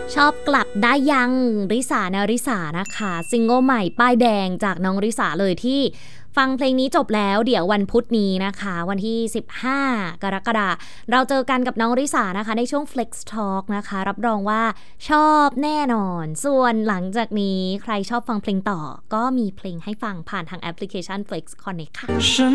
ชอบกลับได้ยังริสานาริสานะคะซิงเกิลใหม่ป้ายแดงจากน้องริสาเลยที่ฟังเพลงนี้จบแล้วเดี๋ยววันพุธนี้นะคะวันที่15กรกฎาคมเราเจอกันกับน้องริสานะคะในช่วง Flex Talk นะคะรับรองว่าชอบแน่นอนส่วนหลังจากนี้ใครชอบฟังเพลงต่อก็มีเพลงให้ฟังผ่านทางแอปพลิเคชัน Flex Connect ค่ะ